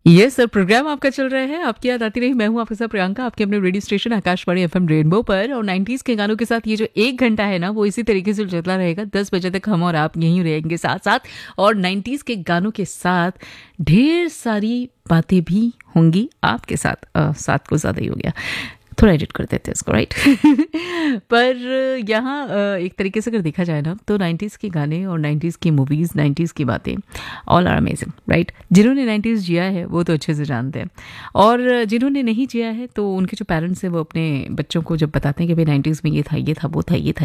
Yes sir, programme आपका चल रहा है, आपकी याद आती रही। मैं हूँ आपके साथ प्रियंका, आपके अपने radio station Akashvani FM rainbow पर। और 90s के गानों के साथ ये जो 1 घंटा है ना, वो इसी तरीके से चलता रहेगा। 10 बजे तक हम और आप यहीं रहेंगे साथ साथ। और 90s के गानों के साथ ढेर सारी बातें भी होंगी आपके साथ। साथ को ज़्यादा ही हो गया, थोड़ा एडिट कर देते हैं इसको, राइट। पर यहाँ एक तरीके से अगर देखा जाए ना, तो 90s के गाने और 90s की मूवीज़, 90s की बातें ऑल आर अमेजिंग, राइट। जिन्होंने 90s जिया है वो तो अच्छे से जानते हैं, और जिन्होंने नहीं जिया है तो उनके जो पेरेंट्स हैं वो अपने बच्चों को जब बताते हैं कि भाई 90s में ये था, ये था, वो था, ये था,